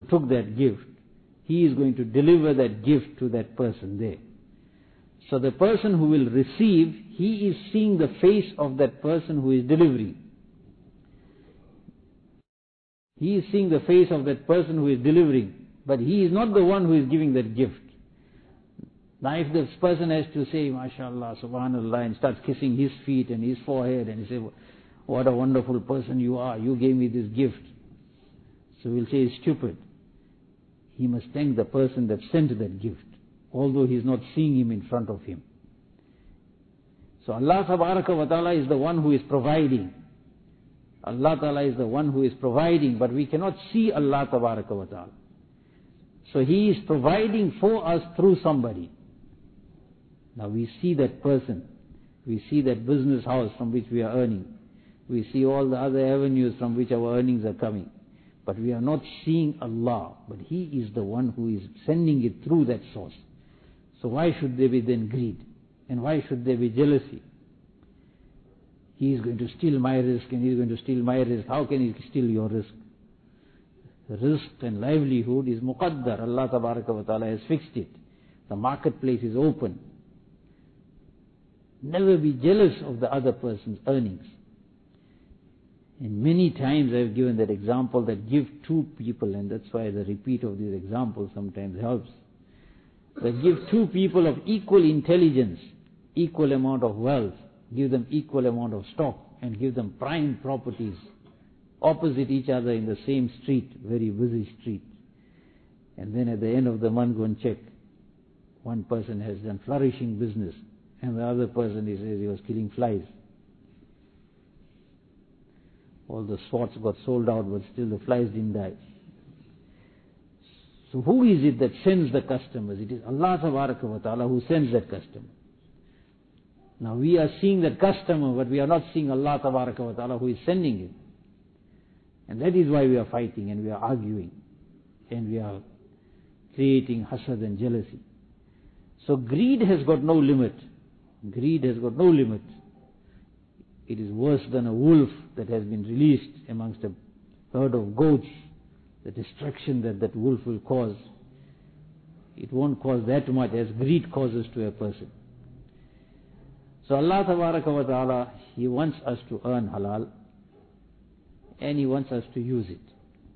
took that gift, he is going to deliver that gift to that person there. So the person who will receive, he is seeing the face of that person who is delivering. He is seeing the face of that person who is delivering, but he is not the one who is giving that gift. Now if this person has to say, MashaAllah, Subhanallah, and starts kissing his feet and his forehead and say, what a wonderful person you are, you gave me this gift. So we'll say he's stupid. He must thank the person that sent that gift, although he is not seeing him in front of him. So Allah Tabaraka wa Ta'ala is the one who is providing. Allah Ta'ala is the one who is providing, but we cannot see Allah Tabaraka wa Ta'ala. So He is providing for us through somebody. Now we see that person, we see that business house from which we are earning, we see all the other avenues from which our earnings are coming, but we are not seeing Allah, but He is the one who is sending it through that source. So why should there be then greed? And why should there be jealousy? He is going to steal my risk and he is going to steal my risk. How can he steal your risk? Risk and livelihood is muqaddar. Allah Tabaraka wa Ta'ala has fixed it. The marketplace is open. Never be jealous of the other person's earnings. And many times I have given that example that give two people, and that's why the repeat of these examples sometimes helps. That give two people of equal intelligence, equal amount of wealth, give them equal amount of stock, and give them prime properties opposite each other in the same street, very busy street. And then at the end of the month go and check. One person has done flourishing business, and the other person, he says he was killing flies. All the swords got sold out, but still the flies didn't die. So who is it that sends the customers? It is Allah Tabaraka wa Ta'ala who sends that customer. Now we are seeing that customer, but we are not seeing Allah Tabaraka wa Ta'ala who is sending it. And that is why we are fighting and we are arguing and we are creating hasad and jealousy. So greed has got no limit. Greed has got no limit. It is worse than a wolf that has been released amongst a herd of goats. The destruction that that wolf will cause, it won't cause that much as greed causes to a person. So Allah Tabaraka wa Ta'ala, He wants us to earn halal and He wants us to use it.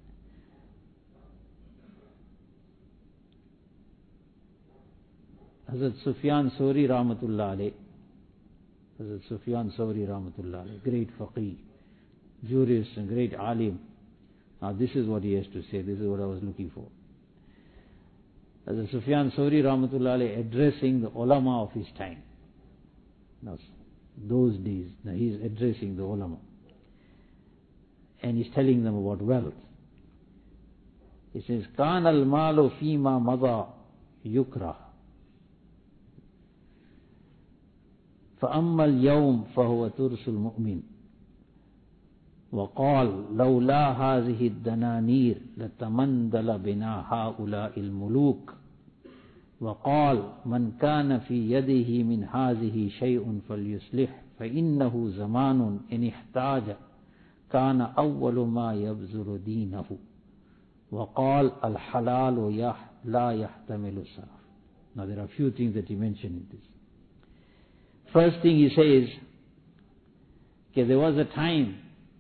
Hazrat Sufyan Sawri Rahmatullah Alayh, Hazrat Sufyan Sawri Rahmatullah Alayh, great faqih, jurist and great alim. Now this is what he has to say, this is what I was looking for. Hazrat Sufyan Sawri Rahmatullah Alayh addressing the ulama of his time. Now those days, now he is addressing the ulama. And he's telling them about wealth. He says, كَانَ الْمَالُ فِي مَا مَضَى يُكْرَهُ فَأَمَّا الْيَوْمِ فَهُوَ تُرْسُ الْمُؤْمِنِ وَقَالَ لَوْلَا هَذِهِ الدَّنَانِيرِ لَتَمَنْدَلَ بِنَا هَؤُلَاءِ الْمُلُوكِ وَقَالَ مَنْ كَانَ فِي يَدِهِ مِنْ هَذِهِ شَيْءٌ فَلْيُصْلِحْ فَإِنَّهُ زَمَانٌ إِنِ احْتَاجَ كان أول ما يبذر دينه وقال الحلال لا يحتمل السرف. Now there are a few things that he mentioned in this. First thing he says, okay, there was a time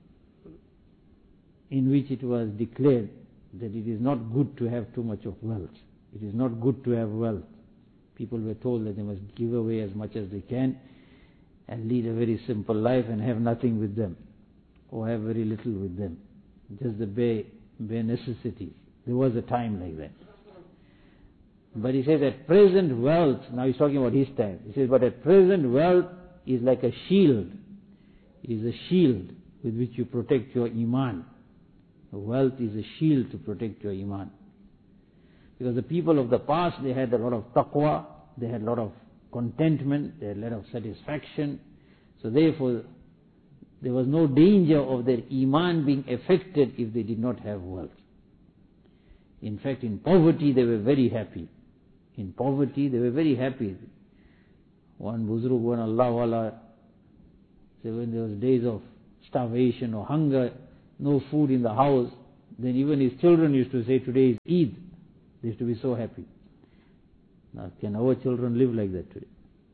in which it was declared that it is not good to have too much of wealth. It is not good to have wealth. People were told that they must give away as much as they can and lead a very simple life and have nothing with them, or have very little with them, just the bare necessities. There was a time like that. But he says that present wealth, now he's talking about his time, he says, but at present wealth is like a shield. It is a shield with which you protect your iman. Wealth is a shield to protect your iman. Because the people of the past, they had a lot of taqwa, they had a lot of contentment, they had a lot of satisfaction. So therefore, there was no danger of their iman being affected if they did not have wealth. In fact, in poverty they were very happy. In poverty they were very happy. One Buzrug, one Allah Wala, said when there was days of starvation or hunger, no food in the house, Then even his children used to say, today is Eid. They used to be so happy. Now, can our children live like that today?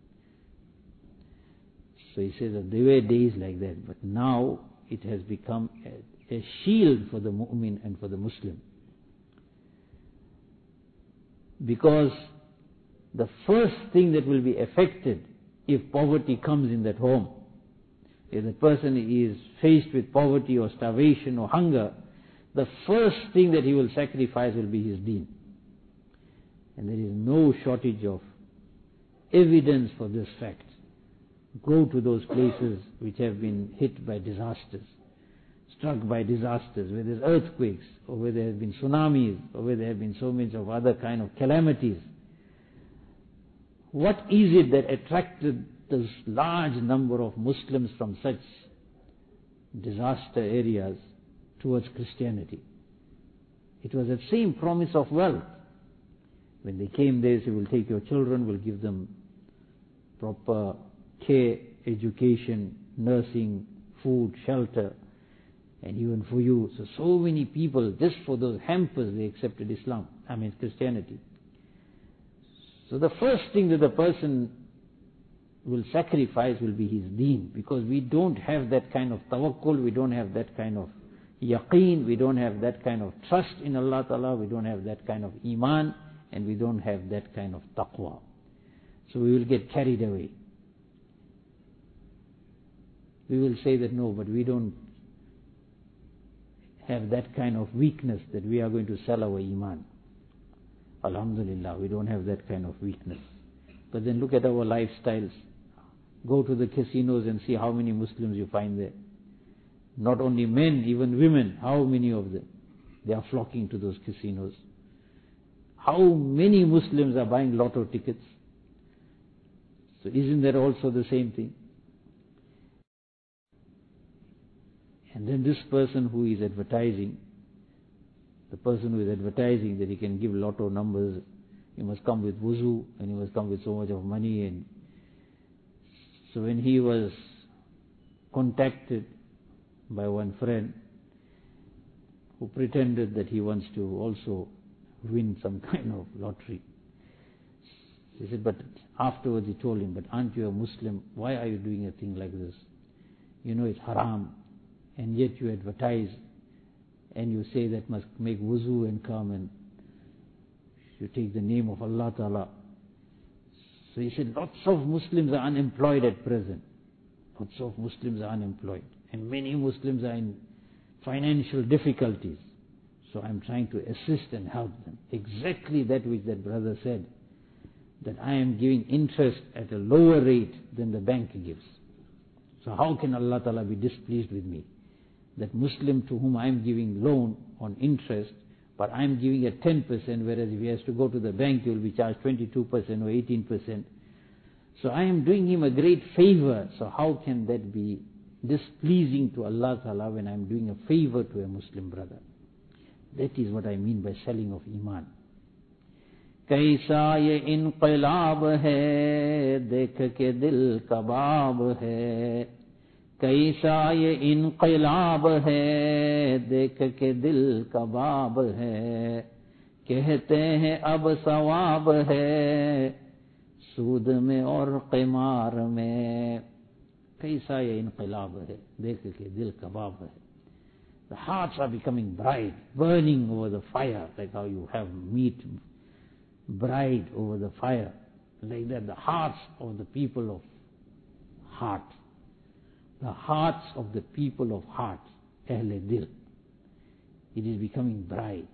So he says that there were days like that, but now it has become a shield for the mu'min and for the Muslim. Because the first thing that will be affected if poverty comes in that home, if the person is faced with poverty or starvation or hunger, the first thing that he will sacrifice will be his deen. And there is no shortage of evidence for this fact. Go to those places which have been hit by disasters, struck by disasters, where there's earthquakes, or where there have been tsunamis, or where there have been so many of other kind of calamities. What is it that attracted this large number of Muslims from such disaster areas towards Christianity? It was that same promise of wealth. When they came there, they said, we'll take your children, we'll give them proper care, education, nursing, food, shelter, and even for you. So many people, just for those hampers, they accepted Christianity. So the first thing that the person will sacrifice will be his deen, because we don't have that kind of tawakkul, we don't have that kind of yaqeen, we don't have that kind of trust in Allah Ta'ala, we don't have that kind of iman, and we don't have that kind of taqwa. So we will get carried away. We will say that no, but we don't have that kind of weakness that we are going to sell our iman. Alhamdulillah, we don't have that kind of weakness. But then look at our lifestyles. Go to the casinos and see how many Muslims you find there. Not only men, even women, how many of them? They are flocking to those casinos. How many Muslims are buying lotto tickets? So isn't that also the same thing? And then this person who is advertising, the person who is advertising that he can give lotto numbers, he must come with wuzu, and he must come with so much of money. And so when he was contacted by one friend who pretended that he wants to also win some kind of lottery, he said, but afterwards he told him, but aren't you a Muslim? Why are you doing a thing like this? You know it's haram, and yet you advertise and you say that must make wuzu and come and you take the name of Allah Ta'ala. So he said, lots of Muslims are unemployed at present. Lots of Muslims are unemployed. And many Muslims are in financial difficulties. So I'm trying to assist and help them. Exactly that which that brother said, that I am giving interest at a lower rate than the bank gives. So how can Allah Ta'ala be displeased with me? That Muslim to whom I am giving loan on interest, but I am giving at 10%, whereas if he has to go to the bank, he will be charged 22% or 18%. So I am doing him a great favor. So how can that be displeasing to Allah Ta'ala when I am doing a favor to a Muslim brother? That is what I mean by selling of iman. कैसा ये इनक़लाब है देख के दिल कबाब है, कैसा ये इनक़लाब है देख के दिल कबाब है, कहते हैं अब सवाब है सूद में और क़िमार में, कैसा ये इनक़लाब है देख के दिल कबाब है. The hearts are becoming bright, burning over the fire, like how you have meat bright over the fire. Like that, the hearts of the people of heart, the hearts of the people of heart, Ahle Dil, it is becoming bright.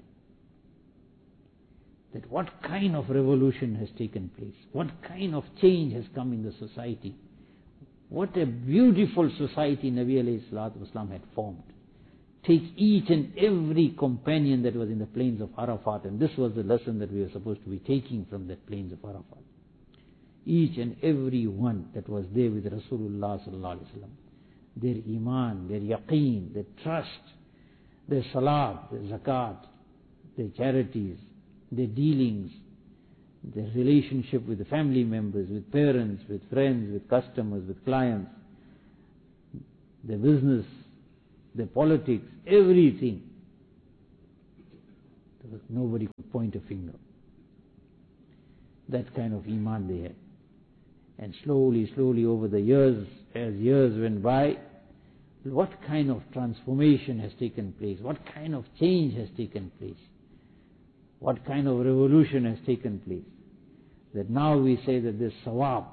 That what kind of revolution has taken place, what kind of change has come in the society, what a beautiful society Nabi alayhi salatu wasalam had formed. Take each and every companion that was in the plains of Arafat, and this was the lesson that we were supposed to be taking from that plains of Arafat. Each and every one that was there with Rasulullah sallallahu alaihi wasallam, their iman, their yaqeen, their trust, their salat, their zakat, their charities, their dealings, their relationship with the family members, with parents, with friends, with customers, with clients, their business, their politics, everything. nobody could point a finger. That kind of iman they had. And slowly over the years, as years went by, what kind of transformation has taken place? What kind of change has taken place? What kind of revolution has taken place? That now we say that this sawab,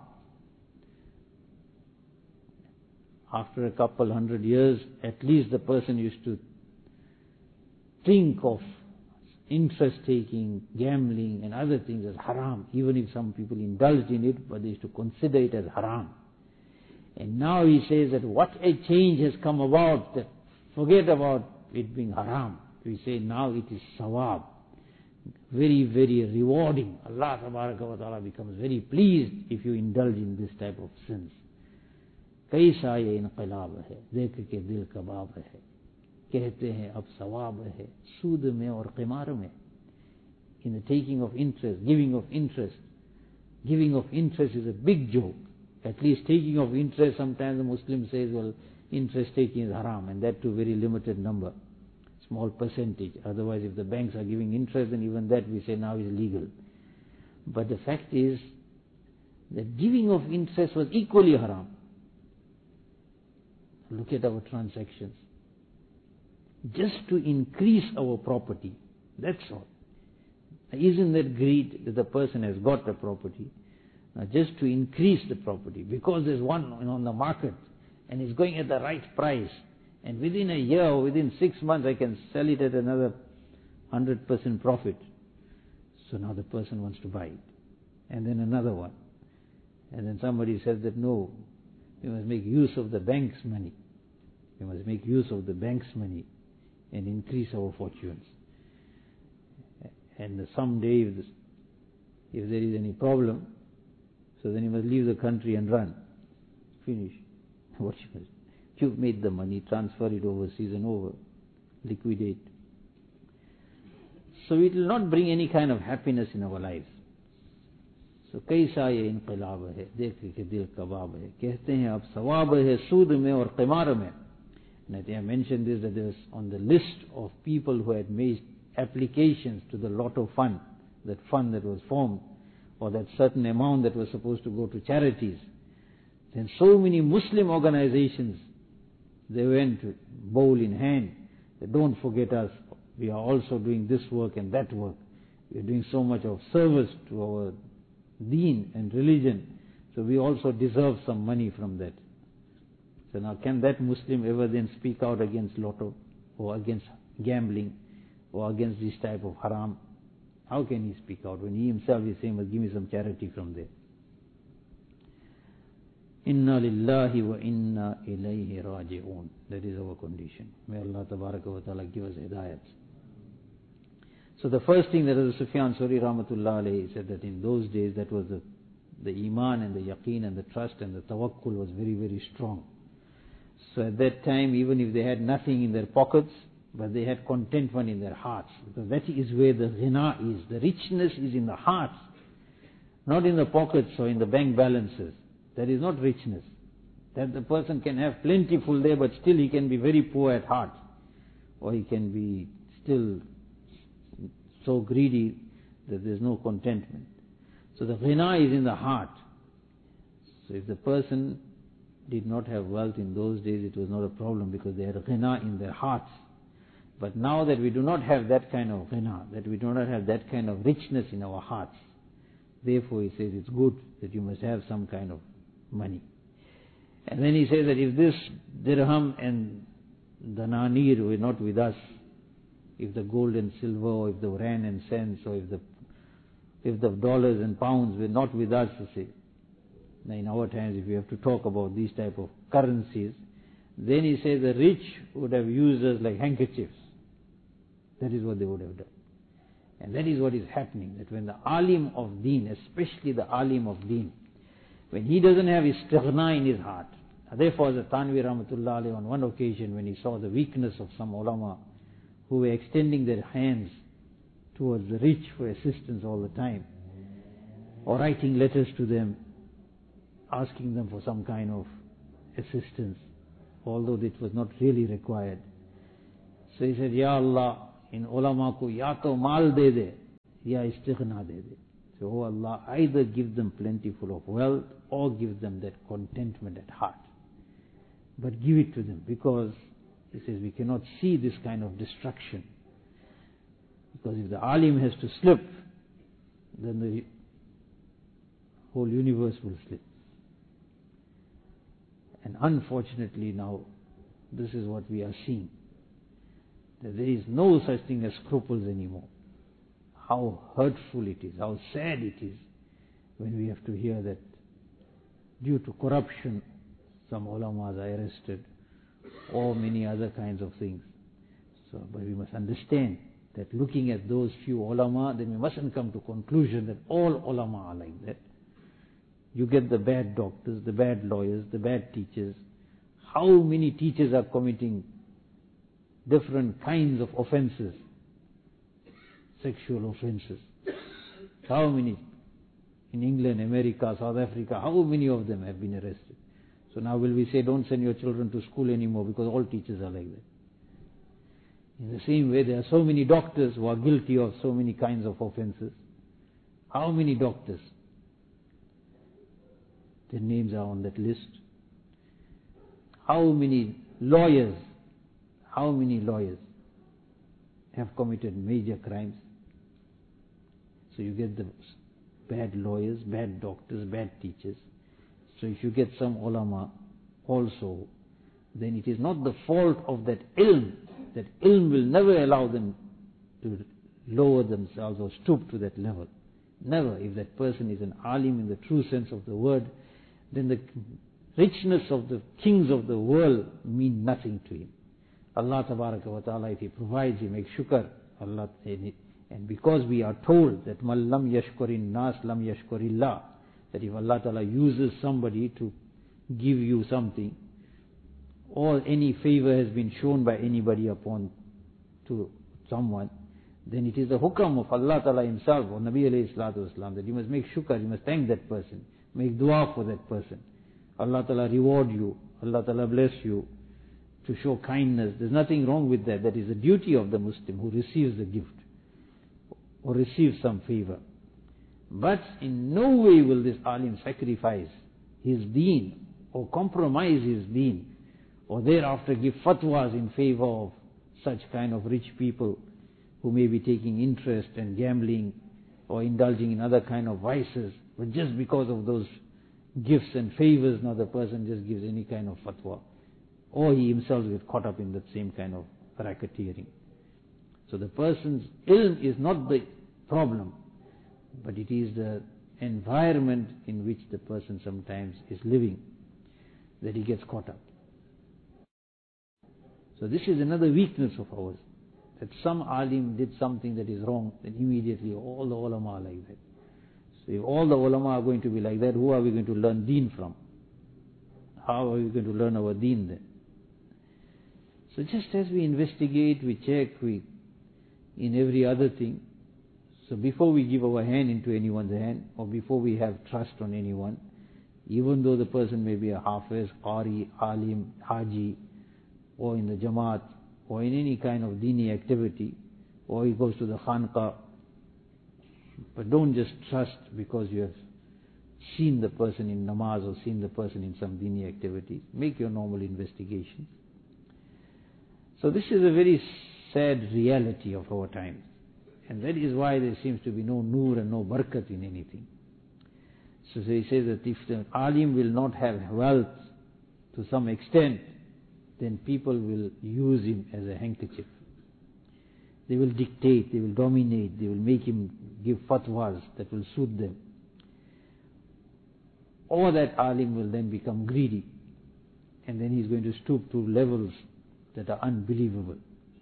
after a couple 100 years, at least the person used to think of interest taking, gambling and other things as haram, even if some people indulged in it, but they used to consider it as haram. And now he says that what a change has come about, that forget about it being haram. We say now it is sawab. Very, very rewarding. Allah Tabaraka wa Ta'ala becomes very pleased if you indulge in this type of sins. कैसा ये इनकलाब है, देख के दिल कबाब है, कहते हैं अब सवाब है, सूद में और क़िमार में. In the taking of interest, giving of interest. Giving of interest is a big joke. At least taking of interest, sometimes the Muslim says, well, interest taking is haram, and that to very limited number, small percentage. Otherwise, if the banks are giving interest, then even that we say now is legal. But the fact is that giving of interest was equally haram. Look at our transactions. Just to increase our property, that's all. Isn't that greed that the person has got the property? Just to increase the property, because there's one on the market and it's going at the right price, and within a year or within 6 months I can sell it at another 100% profit. So now the person wants to buy it, and then another one, and then somebody says that no, we must make use of the bank's money. We must make use of the bank's money and increase our fortunes. And someday if there is any problem, so then you must leave the country and run. Finish. What you must? You've made the money, transfer it overseas and over. Liquidate. So it will not bring any kind of happiness in our lives. So कैसा ये इनकलाब है, देख के दिल कबाब है, कहते हैं अब सवाब है सूद में और क़िमार में. And I think I mentioned this, that there was on the list of people who had made applications to the lotto fund, that fund that was formed, or that certain amount that was supposed to go to charities. Then so many Muslim organizations, they went bowl in hand. They don't forget us. We are also doing this work and that work. We are doing so much of service to our deen and religion. So we also deserve some money from that. So now can that Muslim ever then speak out against lotto or against gambling or against this type of haram? How can he speak out when he himself is saying, well, give me some charity from there? Inna lillahi wa inna ilayhi raji'un. That is our condition. May Allah Tabaraka wa Ta'ala give us hidayat. So the first thing that Hazrat Sufyan Thawri Rahmatullah alayhi said, that in those days that was the iman and the yaqeen and the trust and the tawakkul was very, very strong. So at that time, even if they had nothing in their pockets, but they had contentment in their hearts, because that is where the ghina is. The richness is in the hearts, not in the pockets or in the bank balances. That is not richness. That the person can have plentiful there, but still he can be very poor at heart, or he can be still so greedy that there is no contentment. So the ghina is in the heart. So if the person did not have wealth in those days, it was not a problem, because they had ghina in their hearts. But now that we do not have that kind of ghina, that we do not have that kind of richness in our hearts, therefore he says it's good that you must have some kind of money. And then he says that if this dirham and the nanir were not with us, if the gold and silver, or if the rand and cents, or if the dollars and pounds were not with us, you see. Now in our times, if we have to talk about these type of currencies, then he says the rich would have used us like handkerchiefs. That is what they would have done. And that is what is happening, that when the alim of deen, especially the alim of deen, when he doesn't have istighna in his heart, therefore the Thanvi Rahmatullah alayhi on one occasion, when he saw the weakness of some ulama who were extending their hands towards the rich for assistance all the time, or writing letters to them, asking them for some kind of assistance, although it was not really required. So he said, Ya Allah, in ulama ko ya to mal de de, ya istighna de de. So, oh Allah, either give them plentiful of wealth or give them that contentment at heart. But give it to them, because he says we cannot see this kind of destruction. Because if the alim has to slip, then the whole universe will slip. And unfortunately now, this is what we are seeing. That there is no such thing as scruples anymore. How hurtful it is, how sad it is when we have to hear that due to corruption some ulamas are arrested, or many other kinds of things. So, but we must understand that looking at those few ulama, then we mustn't come to conclusion that all ulama are like that. You get the bad doctors, the bad lawyers, the bad teachers. How many teachers are committing different kinds of offenses, sexual offenses? How many? In England, America, South Africa, how many of them have been arrested? So now will we say, don't send your children to school anymore because all teachers are like that? In the same way, there are so many doctors who are guilty of so many kinds of offenses. How many doctors? Their names are on that list. How many lawyers? How many lawyers have committed major crimes? So you get the bad lawyers, bad doctors, bad teachers. So if you get some ulama also, then it is not the fault of that ilm. That ilm will never allow them to lower themselves or stoop to that level. Never. If that person is an alim in the true sense of the word, then the richness of the kings of the world mean nothing to him. Allah Tabaraka wa Ta'ala, if He provides, He makes shukr. Allah, and because we are told that man lam yashkurin nas lam yashkurillah, that if Allah Ta'ala uses somebody to give you something, or any favor has been shown by anybody upon to someone, then it is the hukam of Allah Ta'ala Himself, or Nabi alayhi salatu wasalam, that you must make shukr, you must thank that person, make dua for that person. Allah Ta'ala reward you, Allah Ta'ala bless you, to show kindness. There's nothing wrong with that. That is the duty of the Muslim who receives the gift or receives some favor. But in no way will this alim sacrifice his deen or compromise his deen, or thereafter give fatwas in favor of such kind of rich people who may be taking interest and gambling or indulging in other kind of vices. But just because of those gifts and favors, now the person just gives any kind of fatwa. Or he himself gets caught up in that same kind of racketeering. So the person's ilm is not the problem, but it is the environment in which the person sometimes is living that he gets caught up. So this is another weakness of ours, that some alim did something that is wrong, then immediately all the ulama are like that. So if all the ulama are going to be like that, who are we going to learn deen from? How are we going to learn our deen then? So just as we investigate, we check, in every other thing, so before we give our hand into anyone's hand, or before we have trust on anyone, even though the person may be a hafiz, qari, alim, haji, or in the jamaat, or in any kind of dini activity, or he goes to the khanqa, but don't just trust because you have seen the person in namaz or seen the person in some dini activities. Make your normal investigation. So this is a very sad reality of our times. And that is why there seems to be no nur and no barakat in anything. So he says that if the alim will not have wealth to some extent, then people will use him as a handkerchief. They will dictate, they will dominate, they will make him give fatwas that will suit them. Or that alim will then become greedy, and then he's going to stoop to levels that are unbelievable.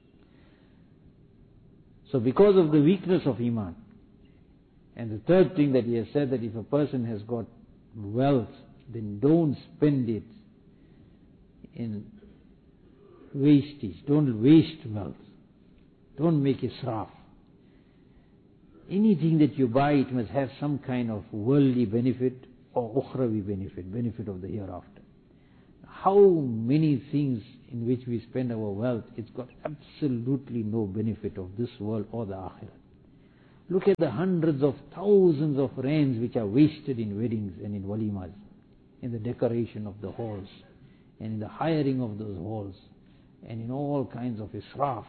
So because of the weakness of iman, and the third thing that he has said, that if a person has got wealth, then don't spend it in wastage. Don't waste wealth. Don't make israf. Anything that you buy, it must have some kind of worldly benefit or ukhrawi benefit of the hereafter. How many things in which we spend our wealth, it's got absolutely no benefit of this world or the akhirah. Look at the hundreds of thousands of rands which are wasted in weddings and in walimas, in the decoration of the halls, and in the hiring of those halls, and in all kinds of israf.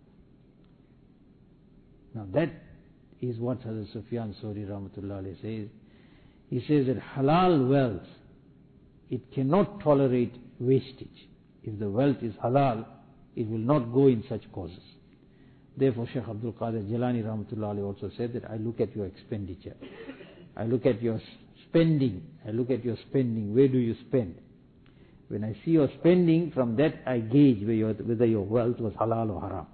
Now that is what Hazrat Sufyan Thawri Rahmatullah Alayhi says. He says that halal wealth, it cannot tolerate wastage. If the wealth is halal, it will not go in such causes. Therefore, Shaykh Abdul Qadir Jilani Rahmatullah Alayhi also said that I look at your expenditure, I look at your spending, where do you spend? When I see your spending, from that I gauge whether your wealth was halal or haram.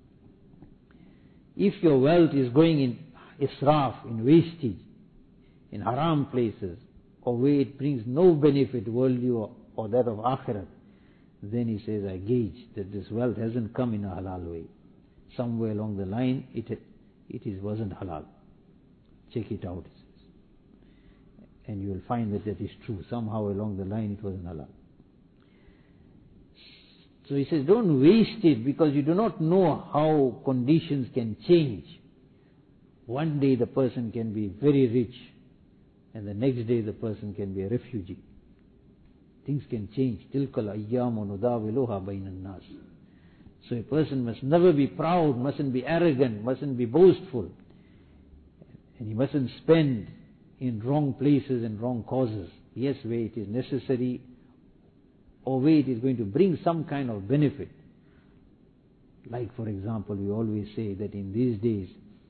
If your wealth is going in israf, in wastage, in haram places, or where it brings no benefit, worldly or that of akhirat, then he says, I gauge that this wealth hasn't come in a halal way. Somewhere along the line, it wasn't halal. Check it out, he says. And you will find that is true. Somehow along the line, it wasn't halal. So he says, don't waste it, because you do not know how conditions can change. One day the person can be very rich, and the next day the person can be a refugee. Things can change. Tilkal ayyamu nudawiluha bainan nas. So a person must never be proud, mustn't be arrogant, mustn't be boastful. And he mustn't spend in wrong places and wrong causes. Yes, where it is necessary, or where it is going to bring some kind of benefit. Like, for example, we always say that in these days,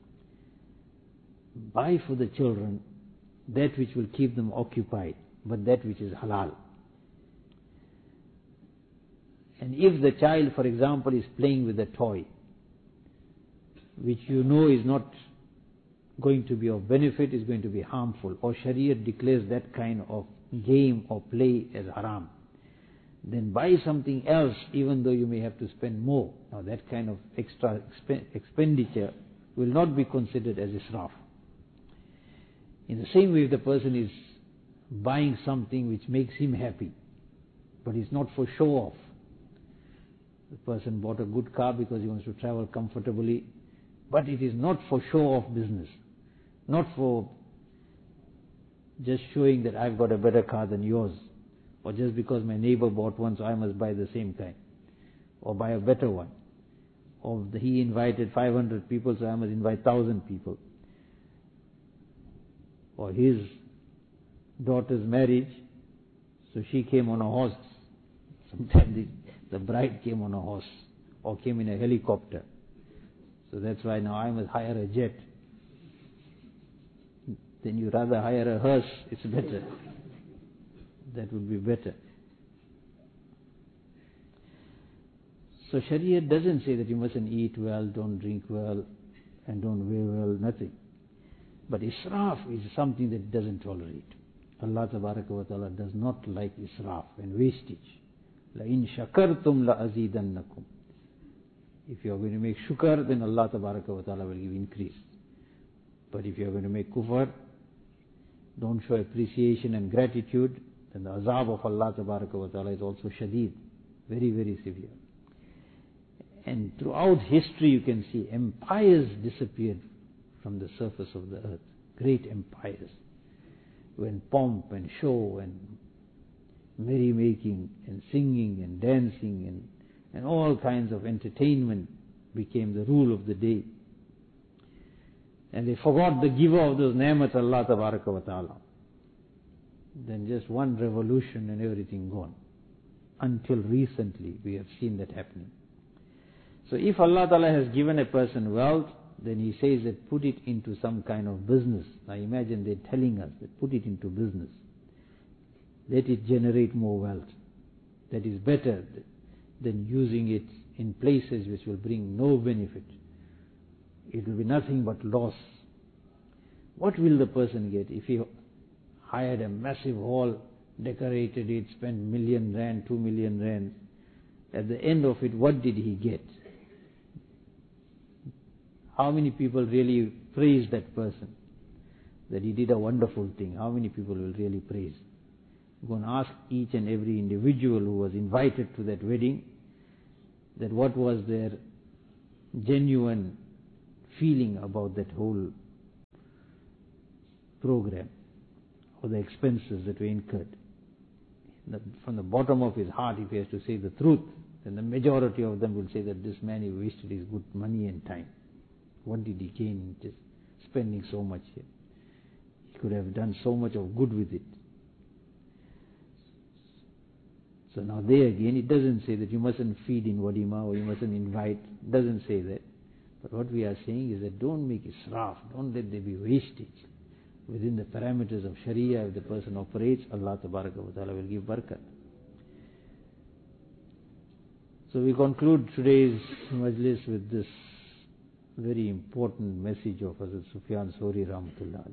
buy for the children that which will keep them occupied, but that which is halal. And if the child, for example, is playing with a toy, which you know is not going to be of benefit, is going to be harmful, or Shariat declares that kind of game or play as haram, then buy something else, even though you may have to spend more. Now that kind of extra expenditure will not be considered as israf. In the same way, if the person is buying something which makes him happy, but it's not for show off. The person bought a good car because he wants to travel comfortably, but it is not for show off business, not for just showing that I've got a better car than yours, or just because my neighbor bought one, so I must buy the same kind, or buy a better one, or he invited 500 people, so I must invite 1,000 people, or his daughter's marriage, so she came on a horse. Sometimes the bride came on a horse, or came in a helicopter, so that's why now I must hire a jet. Then you rather hire a hearse, it's better. That would be better. So Shariat doesn't say that you mustn't eat well, don't drink well, and don't wear well, nothing. But israf is something that it doesn't tolerate. Allah Tabaraka wa Ta'ala does not like israf and wastage. لَإِن شَكَرْتُمْ لَأَزِيدَنَّكُمْ. If you are going to make shukr, then Allah Tabaraka wa Ta'ala will give increase. But if you are going to make kufr, don't show appreciation and gratitude, then the azab of Allah Tabaraka wa Ta'ala is also shadeed, very, very severe. And throughout history you can see empires disappeared from the surface of the earth. Great empires. When pomp and show and merrymaking and singing and dancing and all kinds of entertainment became the rule of the day. And they forgot the giver of those ni'mat, Allah Tabaraka wa Ta'ala. Then just one revolution and everything gone. Until recently we have seen that happening. So if Allah Ta'ala has given a person wealth, then He says that put it into some kind of business. Now imagine they're telling us that put it into business. Let it generate more wealth. That is better than using it in places which will bring no benefit. It will be nothing but loss. What will the person get if he hired a massive hall, decorated it, spent R1 million, 2 million rands? At the end of it, what did he get? How many people really praise that person? That he did a wonderful thing. How many people will really praise? Go and ask each and every individual who was invited to that wedding, that what was their genuine feeling about that whole program or the expenses that were incurred. From the bottom of his heart, if he has to say the truth, then the majority of them will say that this man, he wasted his good money and time. What did he gain just spending so much here? He could have done so much of good with it. So now there again, it doesn't say that you mustn't feed in walima or you mustn't invite. It doesn't say that. But what we are saying is that don't make israf. Don't let there be wastage. Within the parameters of Sharia, if the person operates, Allah Tabaraka wa Ta'ala will give barakat. So we conclude today's majlis with this very important message of Hazrat Sufyan Thawri Rahmatullah.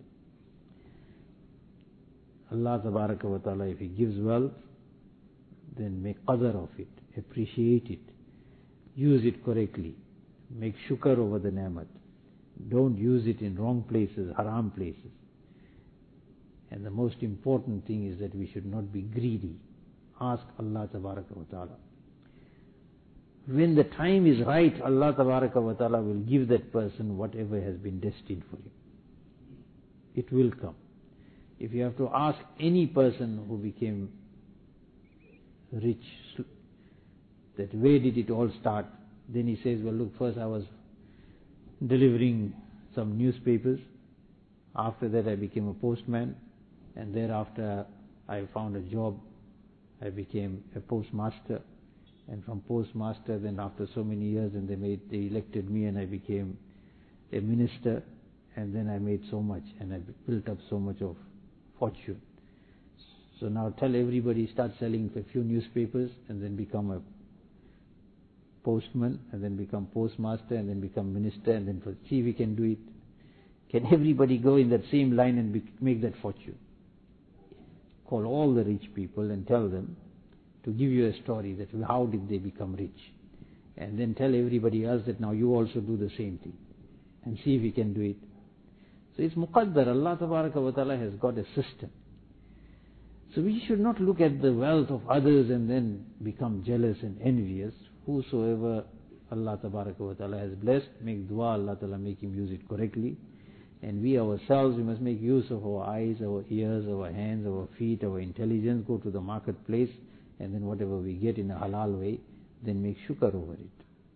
Allah Tabaraka wa Ta'ala, if He gives wealth, then make qadr of it, appreciate it, use it correctly, make shukr over the ni'mat. Don't use it in wrong places, haram places. And the most important thing is that we should not be greedy. Ask Allah Tabaraka wa Ta'ala. When the time is right, Allah Tabaraka wa Ta'ala will give that person whatever has been destined for him. It will come. If you have to ask any person who became rich, that where did it all start, then he says, well look, first I was delivering some newspapers, after that I became a postman, and thereafter I found a job, I became a postmaster, and from postmaster then after so many years and they elected me and I became a minister, and then I made so much and I built up so much of fortune. So now tell everybody, start selling a few newspapers and then become a postman and then become postmaster and then become minister, and then see if we can do it. Can everybody go in that same line and make that fortune? Call all the rich people and tell them to give you a story that how did they become rich, and then tell everybody else that now you also do the same thing and see if we can do it. So it's muqaddar. Allah Tabaraka wa Ta'ala has got a system. So we should not look at the wealth of others and then become jealous and envious. Whosoever Allah Tabaraka wa Ta'ala has blessed, make dua, Allah Ta'ala make him use it correctly. And we ourselves, we must make use of our eyes, our ears, our hands, our feet, our intelligence, go to the marketplace, and then whatever we get in a halal way, then make shukr over it.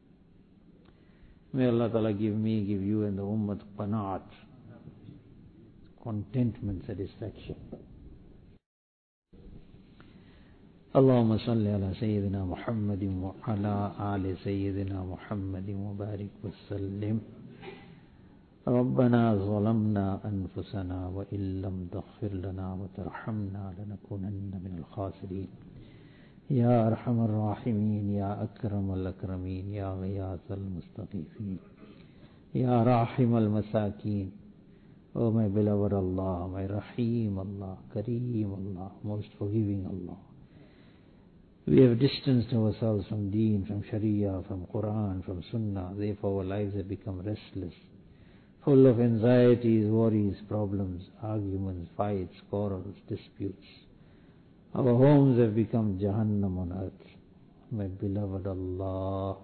May Allah Ta'ala give me, give you and the ummah qanaat, contentment, satisfaction. اللهم صل على سيدنا محمد وعلى آل سيدنا محمد وبارك وسلم. ربنا ظلمنا أنفسنا وإن لم تغفر لنا وترحمنا لنكونن من الخاسرين. يا أرحم الراحمين، يا أكرم الأكرمين، يا غياث المستغيثين، يا راحم المساكين. Oh my beloved Allah, my Rahim Allah, Kareem Allah, most forgiving Allah. We have distanced ourselves from Deen, from Sharia, from Quran, from Sunnah. Therefore our lives have become restless, full of anxieties, worries, problems, arguments, fights, quarrels, disputes. Our homes have become Jahannam on earth. My beloved Allah,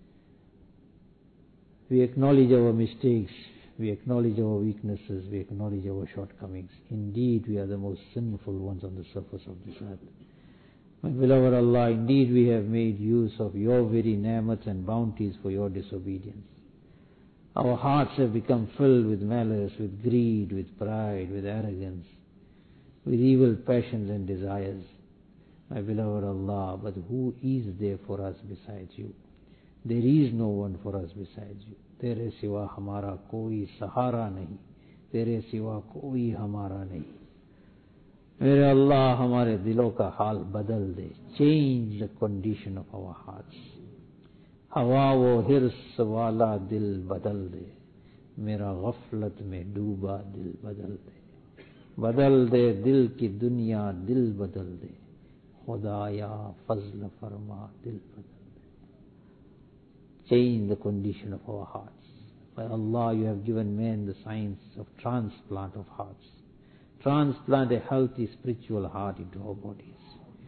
we acknowledge our mistakes, we acknowledge our weaknesses, we acknowledge our shortcomings. Indeed, we are the most sinful ones on the surface of this earth. My beloved Allah, indeed we have made use of your very ni'mats and bounties for your disobedience. Our hearts have become filled with malice, with greed, with pride, with arrogance, with evil passions and desires. My beloved Allah, but who is there for us besides you? There is no one for us besides you. Tere siwa hamara koi sahara nahi. Tere siwa koi hamara nahi. Mere Allah, hamare dilon ka hal badal de. Change the condition of our hearts. हवा वो हिर्स वाला दिल बदल दे, मेरा गफलत में डूबा दिल बदल दे दिल की दुनिया दिल बदल दे, खुदाया फजल फरमा दिल बदल दे. Change the condition of our hearts. By Allah, you have given men the science of transplant of hearts. Transplant a healthy spiritual heart into our bodies.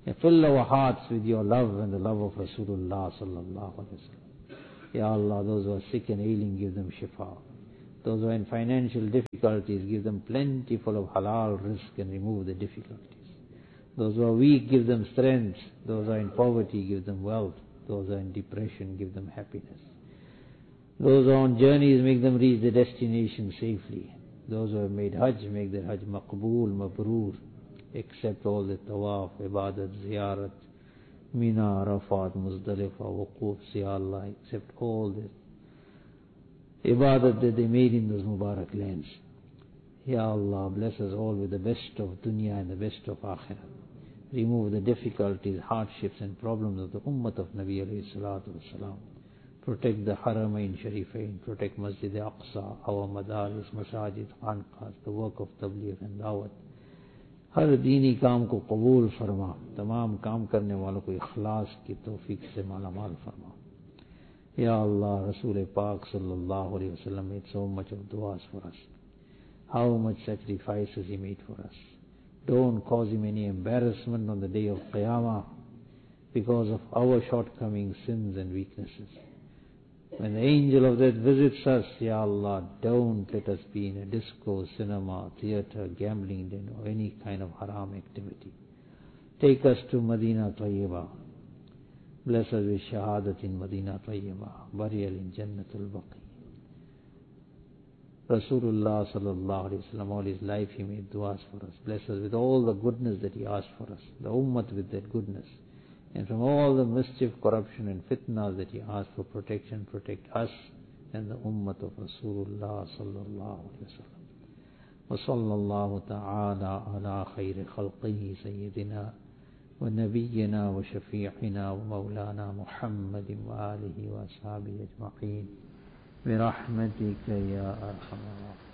Fill our hearts with your love and the love of Rasulullah sallallahu alaihi wasallam. Ya Allah, those who are sick and ailing, give them shifa. Those who are in financial difficulties, give them plentiful of halal rizq and remove the difficulties. Those who are weak, give them strength. Those who are in poverty, give them wealth. Those who are in depression, give them happiness. Those who are on journeys, make them reach their destination safely. Those who have made Hajj, make their Hajj maqbool, mabroor. Accept all the tawaf, ibadat, ziyarat, Mina, Arafat, Muzdalifa, Wuquf, Ya Allah. Accept all the ibadat that they made in those Mubarak lands. Ya Allah, bless us all with the best of dunya and the best of akhirah. Remove the difficulties, hardships and problems of the ummah of Nabi alayhi salatu wasalam. Protect the Haramain Sharifain, protect Masjid Aqsa, our Madaris, Masajid, Khanqahs, the work of Tabligh and Dawat. हर दीनी काम को कबूल फरमा, तमाम काम करने वालों को इखलास की तौफीक से मालामाल फरमा. Ya Allah, Rasul Pak sallallahu alayhi wa sallam made so much of du'as for us. How much sacrifices he made for us. Don't cause him any embarrassment on the day of Qiyamah because of our shortcomings, sins and weaknesses. When the angel of death visits us, Ya Allah, don't let us be in a disco, cinema, theater, gambling den or any kind of haram activity. Take us to Madina Tayyibah. Bless us with shahadat in Madina Tayyibah, burial in Jannatul Baqi. Rasulullah sallallahu alayhi wa sallam, all his life he made du'as for us. Bless us with all the goodness that he asked for us, the ummah with that goodness. And from all the mischief, corruption and fitnas that he asked for protection, protect us and the ummah of Rasulullah sallallahu alayhi wa sallam. Wa sallallahu ta'ala ala khayri khalqihi sayyidina wa nabiyyina wa shafi'ina wa maulana Muhammadin wa alihi wa ashabihi ajma'in. برحمتك يا أرحم الراحمين.